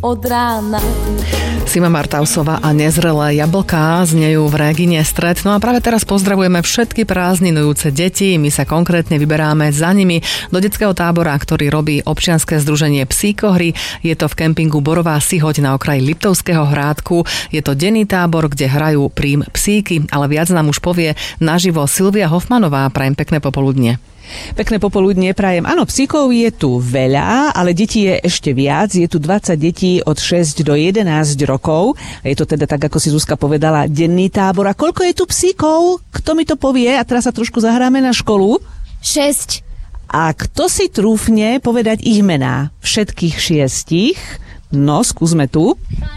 od rána. Sima Martausová a Nezrelé jablká znejú v Regine Stred. No a práve teraz pozdravujeme všetky prázdninujúce deti. My sa konkrétne vyberáme za nimi do detského tábora, ktorý robí občianske združenie Psíkohry. Je to v kempingu Borová Sihoď na okraji Liptovského Hrádku. Je to denný tábor, kde hrajú prím psíky, ale viac nám už povie naživo Silvia Hofmanová. Prajem pekné popoludnie. Pekné popoludnie prajem. Áno, psíkov je tu veľa, ale detí je ešte viac. Je tu 20 detí od 6 do 11 rokov. Je to teda tak, ako si Zuzka povedala, denný tábor. A koľko je tu psíkov? Kto mi to povie? A teraz sa trošku zahráme na školu. 6. A kto si trúfne povedať ich mená? Všetkých 6. No, skúsme tu.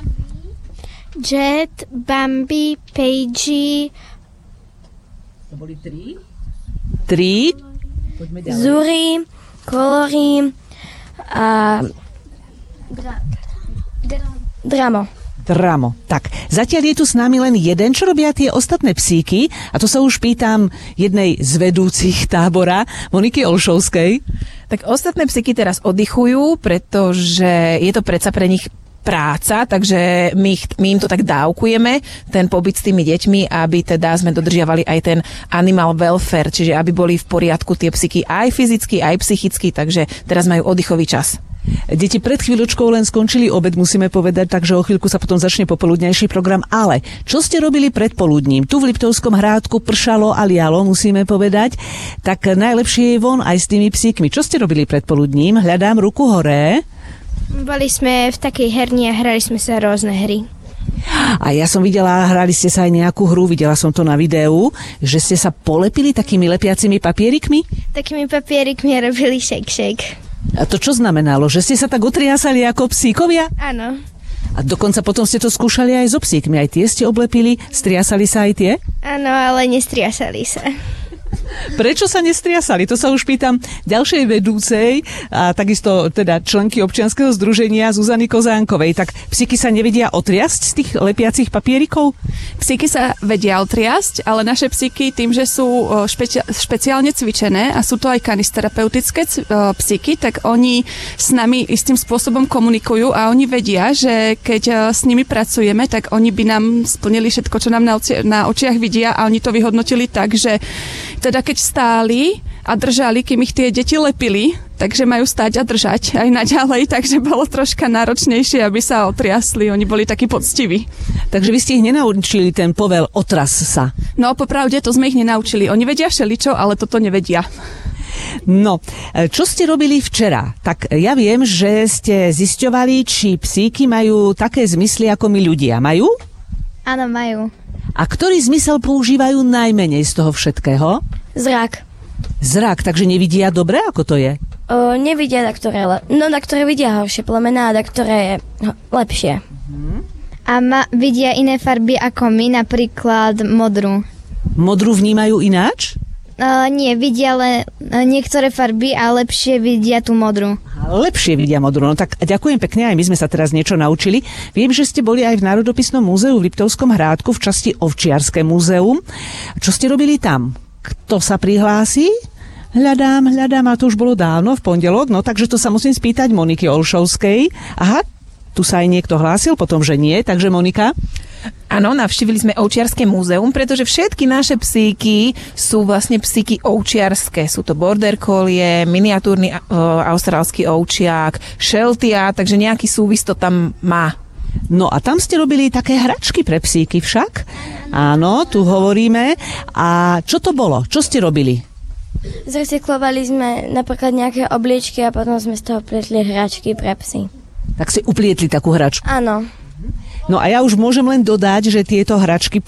Jet, Bambi, Paige. To boli 3. Zuri, Kolory a Dramo. Tak, zatiaľ je tu s nami len jeden. Čo robia tie ostatné psíky? A to sa už pýtam jednej z vedúcich tábora, Moniky Olšovskej. Tak ostatné psíky teraz oddychujú, pretože je to predsa pre nich práca, takže my im to tak dávkujeme, ten pobyt s tými deťmi, aby teda sme dodržiavali aj ten animal welfare, čiže aby boli v poriadku tie psíky aj fyzicky, aj psychicky, takže teraz majú oddychový čas. Deti pred chvíľočkou len skončili obed, musíme povedať, takže o chvíľku sa potom začne popoludnejší program. Ale čo ste robili predpoludním? Tu v Liptovskom Hrádku pršalo a lialo, musíme povedať. Tak najlepšie je von aj s tými psíkmi. Čo ste robili predpoludním? Hľadám ruku hore. Boli sme v takej herni a hrali sme sa rôzne hry. A ja som videla, hrali ste sa aj nejakú hru, videla som to na videu, že ste sa polepili takými lepiacimi papierikmi? Takými papierikmi robili shake. A to čo znamenalo? Že ste sa tak utriasali ako psíkovia? Áno. A dokonca potom ste to skúšali aj so psíkmi, aj tie ste oblepili? Striasali sa aj tie? Áno, ale nestriasali sa. Prečo sa nestriasali? To sa už pýtam ďalšej vedúcej a takisto teda členky občianskeho združenia Zuzany Kozánkovej. Tak psíky sa nevedia otriasť z tých lepiacich papierikov? Psíky sa vedia otriasť, ale naše psíky tým, že sú špeciálne cvičené a sú to aj kanisterapeutické psíky, tak oni s nami istým spôsobom komunikujú a oni vedia, že keď s nimi pracujeme, tak oni by nám splnili všetko, čo nám na očiach vidia a oni to vyhodnotili tak, že teda keď stáli a držali, kým ich tie deti lepili, takže majú stáť a držať aj naďalej, takže bolo troška náročnejšie, aby sa otriasli. Oni boli takí poctiví. Takže vy ste ich nenaučili ten povel otras sa? No, popravde, to sme ich nenaučili. Oni vedia všeličo, ale toto nevedia. No, čo ste robili včera? Tak ja viem, že ste zisťovali, či psíky majú také zmysly ako my ľudia. Majú? Áno, majú. A ktorý zmysel používajú najmenej z toho všetkého? Zrak, takže nevidia dobre, ako to je? Nevidia na ktoré vidia horšie plemená a na ktoré je lepšie. A vidia iné farby ako my, napríklad modrú. Modrú vnímajú ináč? Nie, vidia len niektoré farby a lepšie vidia tú modrú. Lepšie vidia modrú. No tak ďakujem pekne, aj my sme sa teraz niečo naučili. Viem, že ste boli aj v Národopisnom múzeu v Liptovskom Hrádku v časti Ovčiarske múzeum. Čo ste robili tam? Kto sa prihlási? Hľadám, a to už bolo dávno, v pondelok, no takže to sa musím spýtať Moniky Olšovskej. Aha, tu sa aj niekto hlásil, potom, že nie, takže Monika? Áno, navštívili sme Ovčiarske múzeum, pretože všetky naše psíky sú vlastne psíky ovčiarske. Sú to border collie, miniatúrny austrálsky ovčiak, sheltia, takže nejaký súvis to tam má. No a tam ste robili také hračky pre psíky však? Áno, tu hovoríme. A čo to bolo? Čo ste robili? Zrecyklovali sme napríklad nejaké obliečky a potom sme z toho pletli hračky pre psy. Tak si uplietli takú hračku? Áno. No a ja už môžem len dodať, že tieto hračky